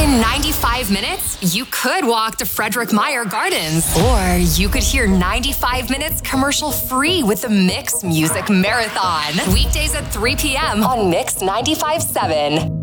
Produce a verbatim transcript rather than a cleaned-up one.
In ninety-five minutes, you could walk to Frederick Meyer Gardens, or you could hear ninety-five minutes commercial-free with the Mix Music Marathon. Weekdays at three p.m. on Mix ninety-five point seven.